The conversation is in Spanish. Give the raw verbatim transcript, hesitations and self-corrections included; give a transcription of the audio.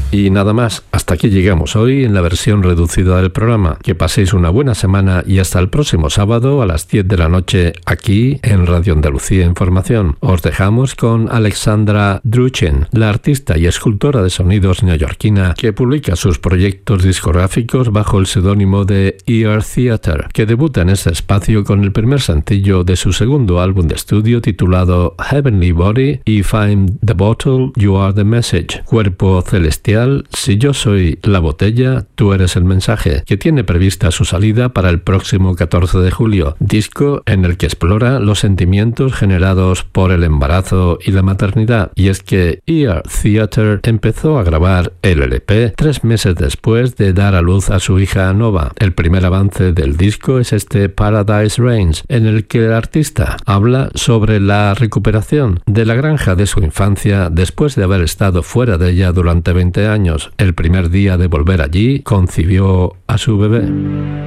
Y nada más, hasta aquí llegamos hoy en la versión reducida del programa. Que paséis una buena semana y hasta el próximo sábado a las diez de la noche aquí en Radio Andalucía Información. Os dejamos con Alexandra Druchen, la artista y escultora de sonidos neoyorquina que publica sus proyectos discográficos bajo el seudónimo de Ear Theater, que debuta en este espacio con el primer sencillo de su segundo álbum de estudio titulado Heavenly Body. If I'm the bottle, you are the message. Cuerpo celestial, si yo soy la botella, tú eres el mensaje, que tiene prevista su salida para el próximo catorce de julio, disco en el que explora los sentimientos generados por el embarazo y la maternidad. Y es que Ear Theater empezó a grabar el L P tres meses después de dar a luz a su hija Nova. El primer avance del disco es este Paradise Reigns, en el que el artista habla sobre la recuperación de la granja de su infancia después de haber estado fuera de ella durante veinte años. El primer día de volver allí, concibió a su bebé.